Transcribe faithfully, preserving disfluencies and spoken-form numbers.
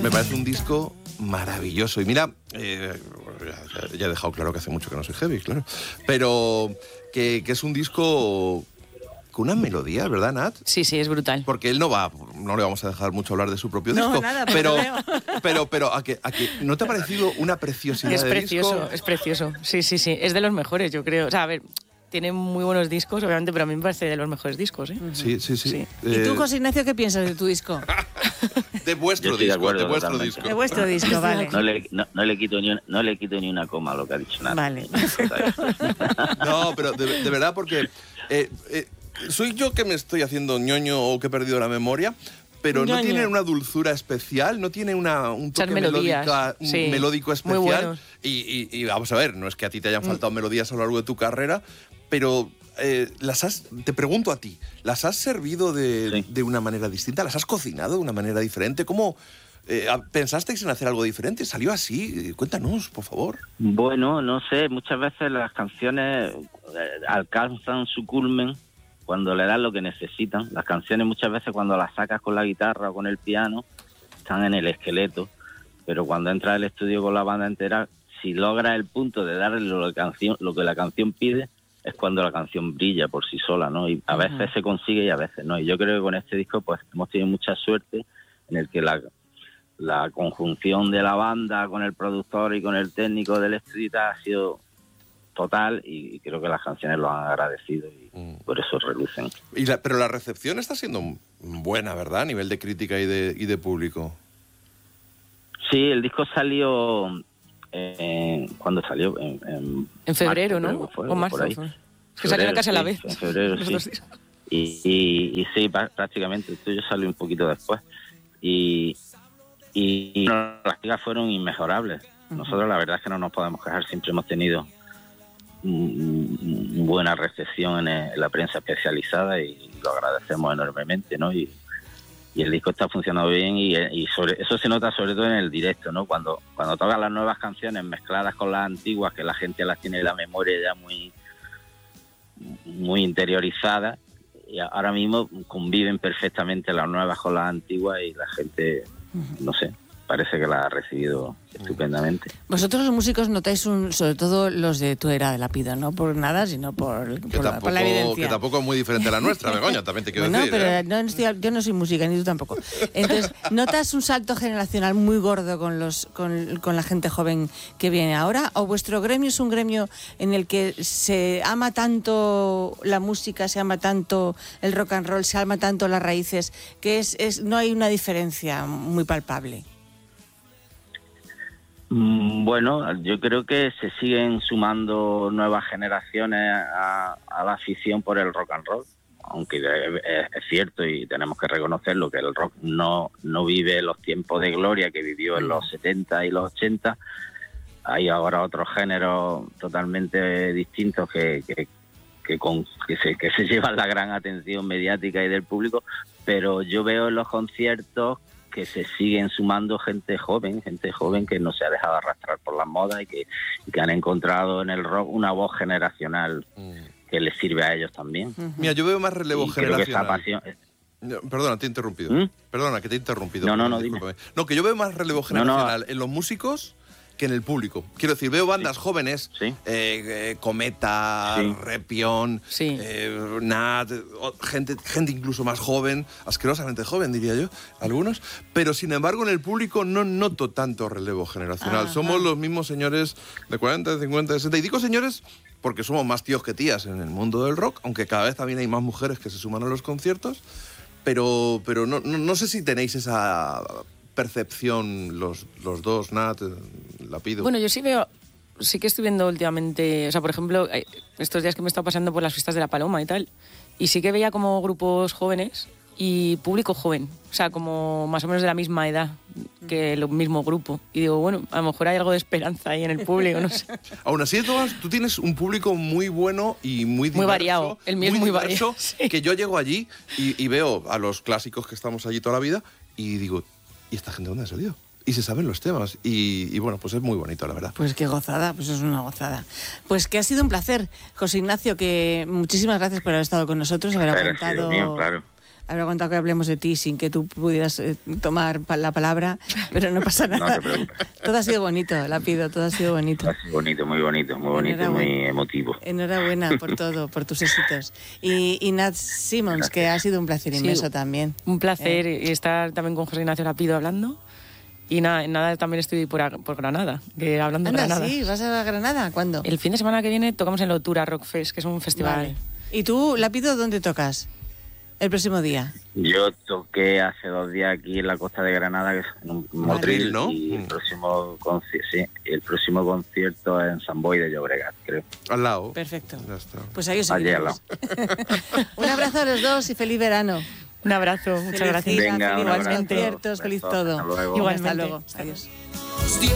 Me parece un disco maravilloso. Y mira, eh, ya, ya he dejado claro que hace mucho que no soy heavy, claro. Pero que, que es un disco con una melodía, ¿verdad, Nat? Sí, sí, es brutal. Porque él no va, no le vamos a dejar mucho hablar de su propio No, disco. nada, pero, pero, pero, pero, ¿a que, a que no te ha parecido una preciosidad Es de precioso, disco? es precioso. Sí, sí, sí. Es de los mejores, yo creo. O sea, a ver, tiene muy buenos discos, obviamente, pero a mí me parece de los mejores discos, ¿eh? Sí, sí, sí. Sí. Eh, ¿Y tú, José Ignacio, qué piensas de tu disco? De vuestro Yo estoy de disco, acuerdo de vuestro totalmente. disco. De vuestro disco, vale. No le, no, no le quito ni una, no le quito ni una coma a lo que ha dicho nada. Vale. No, pero de, de verdad, porque eh, eh, soy yo que me estoy haciendo ñoño o que he perdido la memoria, pero no Ñoño. tiene una dulzura especial, no tiene una, un toque Muchas melodías, melódica- un sí, melódico muy especial. buenos. Y, y- y vamos a ver, no es que a ti te hayan faltado melodías a lo largo de tu carrera, pero eh, las has, te pregunto a ti, ¿las has servido de, Sí. de una manera distinta? ¿Las has cocinado de una manera diferente? ¿Cómo eh, pensasteis en hacer algo diferente? ¿Salió así? Cuéntanos, por favor. Bueno, no sé, muchas veces las canciones eh, alcanzan su culmen cuando le dan lo que necesitan. Las canciones muchas veces cuando las sacas con la guitarra o con el piano están en el esqueleto, pero cuando entras al estudio con la banda entera, si logras el punto de darle lo, canción, lo que la canción pide, es cuando la canción brilla por sí sola, ¿no? Y a veces uh-huh. se consigue y a veces no. Y yo creo que con este disco pues hemos tenido mucha suerte en el que la, la conjunción de la banda con el productor y con el técnico del estudio ha sido total y creo que las canciones lo han agradecido y mm. por eso relucen. Y la, pero la recepción está siendo buena, ¿verdad? A nivel de crítica y de, y de público. Sí, el disco salió... Eh, ¿Cuándo salió? En, en, en febrero, marzo, ¿no? Fue, o marzo. Fue. Es que salieron casi a la vez. En febrero, sí. Y, y, y sí, prácticamente. El tuyo salió un poquito después. Y, y, y las críticas fueron inmejorables. Uh-huh. Nosotros la verdad es que no nos podemos quejar. Siempre hemos tenido buena recepción en, en la prensa especializada y lo agradecemos enormemente, ¿no? Y, y el disco está funcionando bien y, y sobre eso se nota sobre todo en el directo, ¿no? Cuando cuando tocan las nuevas canciones mezcladas con las antiguas, que la gente las tiene en la memoria ya muy muy interiorizadas, y ahora mismo conviven perfectamente las nuevas con las antiguas y la gente, no sé, parece que la ha recibido estupendamente. Vosotros los músicos notáis, un, sobre todo los de tu era de Lapido, no por nada, sino por, por, tampoco, la, por la evidencia. Que tampoco es muy diferente a la nuestra, Begoña, también te quiero bueno, decir. pero ¿eh? no estoy, yo no soy música, ni tú tampoco. Entonces, ¿notas un salto generacional muy gordo con, los, con, con la gente joven que viene ahora? ¿O vuestro gremio es un gremio en el que se ama tanto la música, se ama tanto el rock and roll, se ama tanto las raíces, que es, es no hay una diferencia muy palpable? Bueno, yo creo que se siguen sumando nuevas generaciones a, a la afición por el rock and roll, aunque es, es cierto y tenemos que reconocerlo que el rock no, no vive los tiempos de gloria que vivió en los setenta y los ochenta. Hay ahora otros géneros totalmente distintos que, que, que, con, que, se, que se llevan la gran atención mediática y del público, pero yo veo en los conciertos que se siguen sumando gente joven, gente joven que no se ha dejado arrastrar por las modas y que, y que han encontrado en el rock una voz generacional mm. que les sirve a ellos también. Uh-huh. Mira, yo veo más relevo y generacional. Creo que esta pasión... No, perdona, te he interrumpido. ¿Mm? Perdona, que te he interrumpido. No, no, no, discúlpame. Dime. No, que yo veo más relevo generacional no, no. en los músicos que en el público. Quiero decir, veo bandas sí. jóvenes, ¿Sí? eh, eh, Cometa, sí. Repión, sí. eh, Nat, gente, gente incluso más joven, asquerosamente joven diría yo, algunos, pero sin embargo en el público no noto tanto relevo generacional. Ajá. Somos los mismos señores de cuarenta, de cincuenta, de sesenta, y digo señores porque somos más tíos que tías en el mundo del rock, aunque cada vez también hay más mujeres que se suman a los conciertos, pero, pero no, no, no sé si tenéis esa percepción los, los dos, Nat, Lapido. Bueno, yo sí veo, sí que estoy viendo últimamente, o sea, por ejemplo, estos días que me he estado pasando por las fiestas de La Paloma y tal, y sí que veía como grupos jóvenes y público joven, o sea, como más o menos de la misma edad que el mismo grupo. Y digo, bueno, a lo mejor hay algo de esperanza ahí en el público, no sé. Aún así, Tomás, tú tienes un público muy bueno y muy diverso. Muy variado, el mío es muy variado. Sí. Que yo llego allí y, y veo a los clásicos que estamos allí toda la vida y digo, ¿y esta gente dónde ha salido? Y se saben los temas. Y, y bueno, pues es muy bonito, la verdad. Pues qué gozada, pues es una gozada. Pues que ha sido un placer, José Ignacio, que muchísimas gracias por haber estado con nosotros, haber aguantado mío, claro. haber aguantado que hablemos de ti sin que tú pudieras eh, tomar pa- la palabra, pero no pasa No nada. te preocupes. Todo ha sido bonito, Lapido, todo ha sido bonito. Ha sido bonito, muy bonito, muy bonito, y muy Enhorabuena. emotivo. Enhorabuena por todo, por tus éxitos. Y, y Nat Simmons, que ha sido un placer Sí, inmenso también. Un placer Eh. y estar también con José Ignacio Lapido hablando. Y nada, en nada también estoy por, a- por Granada, que hablando de Anda, Granada. sí, ¿vas a Granada? ¿Cuándo? El fin de semana que viene tocamos en Lotura Rock Fest, que es un festival. Vale. ¿Y tú, Lapido, dónde tocas el próximo día? Yo toqué hace dos días aquí en la costa de Granada, que es en un motril, ¿no? y el Mm. próximo, conci- sí, el próximo concierto es en San Boi de Llobregat, creo. Al lado. Perfecto. Ya está. Pues ahí os Allí al seguiremos. Un abrazo a los dos y feliz verano. Un abrazo, muchas Feliz gracias. gira, Venga, feliz un abrazo. conciertos, feliz Besos, todo. hasta luego. Igualmente. Hasta luego. Adiós.